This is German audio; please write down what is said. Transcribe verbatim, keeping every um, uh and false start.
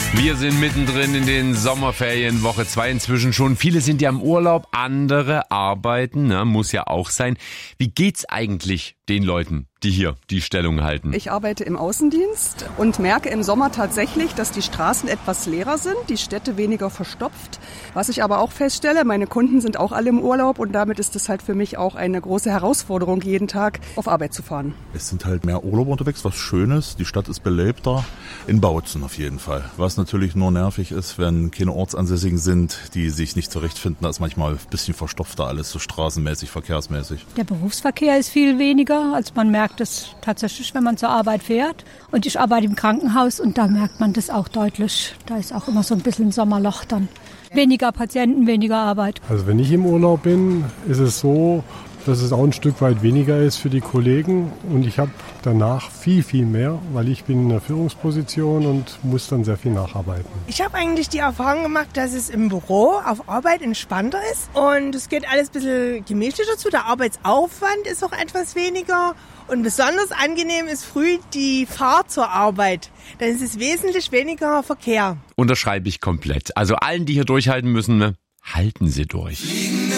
Wir sind mittendrin in den Sommerferien, Woche zwei inzwischen schon. Viele sind ja im Urlaub, andere arbeiten, ne? Muss ja auch sein. Wie geht's eigentlich den Leuten, die hier die Stellung halten? Ich arbeite im Außendienst und merke im Sommer tatsächlich, dass die Straßen etwas leerer sind, die Städte weniger verstopft. Was ich aber auch feststelle, meine Kunden sind auch alle im Urlaub und damit ist es halt für mich auch eine große Herausforderung, jeden Tag auf Arbeit zu fahren. Es sind halt mehr Urlauber unterwegs, was Schönes. Die Stadt ist belebter, in Bautzen auf jeden Fall. Was natürlich nur nervig ist, wenn keine Ortsansässigen sind, die sich nicht zurechtfinden. Da ist manchmal ein bisschen verstopfter alles, so straßenmäßig, verkehrsmäßig. Der Berufsverkehr ist viel weniger. Also man merkt es tatsächlich, wenn man zur Arbeit fährt. Und ich arbeite im Krankenhaus und da merkt man das auch deutlich. Da ist auch immer so ein bisschen ein Sommerloch dann. Weniger Patienten, weniger Arbeit. Also wenn ich im Urlaub bin, ist es so, dass es auch ein Stück weit weniger ist für die Kollegen. Und ich habe danach viel, viel mehr, weil ich bin in einer Führungsposition und muss dann sehr viel nacharbeiten. Ich habe eigentlich die Erfahrung gemacht, dass es im Büro auf Arbeit entspannter ist. Und es geht alles ein bisschen gemächlicher zu. Der Arbeitsaufwand ist auch etwas weniger. Und besonders angenehm ist früh die Fahrt zur Arbeit. Dann ist es wesentlich weniger Verkehr. Unterschreibe ich komplett. Also allen, die hier durchhalten müssen, halten Sie durch.